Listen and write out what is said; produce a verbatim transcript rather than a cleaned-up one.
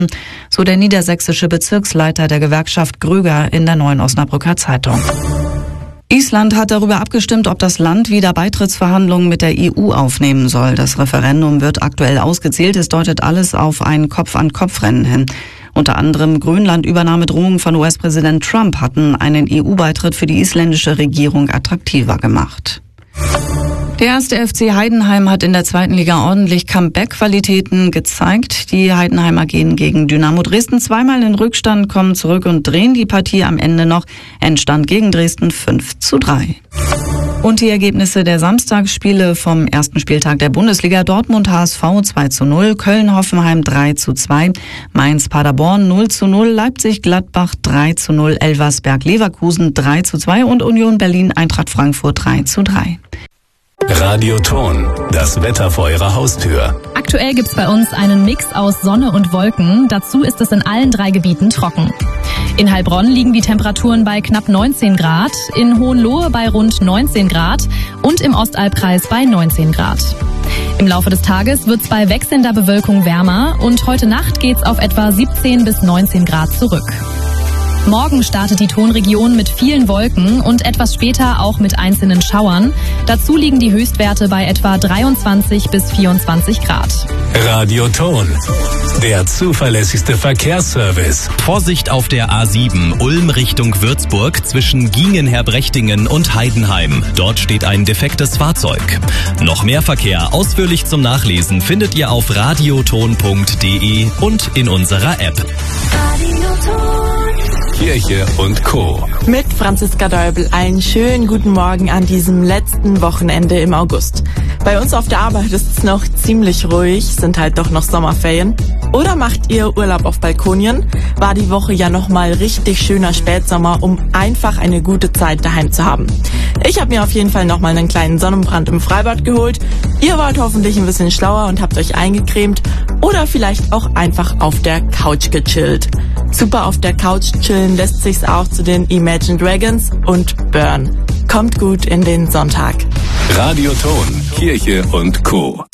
so der niedersächsische Bezirksleiter der Gewerkschaft Gröger in der Neuen Osnabrücker Zeitung. Island hat darüber abgestimmt, ob das Land wieder Beitrittsverhandlungen mit der E U aufnehmen soll. Das Referendum wird aktuell ausgezählt. Es deutet alles auf ein Kopf-an-Kopf-Rennen hin. Unter anderem Grönland-Übernahmedrohungen von U S-Präsident Trump hatten einen E U-Beitritt für die isländische Regierung attraktiver gemacht. Der erste F C Heidenheim hat in der zweiten Liga ordentlich Comeback-Qualitäten gezeigt. Die Heidenheimer gehen gegen Dynamo Dresden zweimal in Rückstand, kommen zurück und drehen die Partie am Ende noch. Endstand gegen Dresden fünf zu drei. Und die Ergebnisse der Samstagsspiele vom ersten Spieltag der Bundesliga: Dortmund H S V zwei zu null, Köln Hoffenheim drei zu zwei, Mainz Paderborn null zu null, Leipzig Gladbach drei zu null, Elversberg Leverkusen drei zu zwei und Union Berlin Eintracht Frankfurt drei zu drei. Radioton, das Wetter vor Ihrer Haustür. Aktuell gibt's bei uns einen Mix aus Sonne und Wolken. Dazu ist es in allen drei Gebieten trocken. In Heilbronn liegen die Temperaturen bei knapp neunzehn Grad, in Hohenlohe bei rund neunzehn Grad und im Ostalbkreis bei neunzehn Grad. Im Laufe des Tages wird's bei wechselnder Bewölkung wärmer und heute Nacht geht's auf etwa siebzehn bis neunzehn Grad zurück. Morgen startet die Tonregion mit vielen Wolken und etwas später auch mit einzelnen Schauern. Dazu liegen die Höchstwerte bei etwa dreiundzwanzig bis vierundzwanzig Grad. Radioton, der zuverlässigste Verkehrsservice. Vorsicht auf der A sieben, Ulm Richtung Würzburg zwischen Giengenherbrechtingen und Heidenheim. Dort steht ein defektes Fahrzeug. Noch mehr Verkehr ausführlich zum Nachlesen findet ihr auf radioton punkt de und in unserer App. Kirche und Co. Mit Franziska Däubel einen schönen guten Morgen an diesem letzten Wochenende im August. Bei uns auf der Arbeit ist es noch ziemlich ruhig, sind halt doch noch Sommerferien. Oder macht ihr Urlaub auf Balkonien? War die Woche ja nochmal richtig schöner Spätsommer, um einfach eine gute Zeit daheim zu haben. Ich habe mir auf jeden Fall nochmal einen kleinen Sonnenbrand im Freibad geholt. Ihr wart hoffentlich ein bisschen schlauer und habt euch eingecremt oder vielleicht auch einfach auf der Couch gechillt. Super auf der Couch chillen lässt sich's auch zu den Imagine Dragons und Burn. Kommt gut in den Sonntag. Radioton, Kirche und Co.